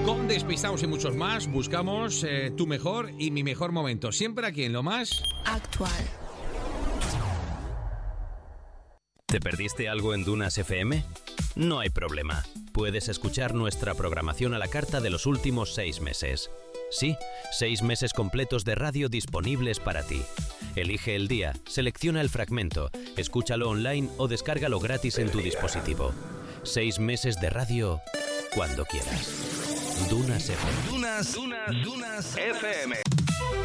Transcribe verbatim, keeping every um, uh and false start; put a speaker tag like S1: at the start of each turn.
S1: Con Despistados y muchos más, buscamos eh, tu mejor y mi mejor momento. Siempre aquí en lo más
S2: actual.
S3: ¿Te perdiste algo en Dunas F M? No hay problema. Puedes escuchar nuestra programación a la carta de los últimos seis meses. Sí, seis meses completos de radio disponibles para ti. Elige el día, selecciona el fragmento, escúchalo online o descárgalo gratis en tu dispositivo. Seis meses de radio cuando quieras. Dunas F M.
S4: Dunas, Dunas, Dunas F M.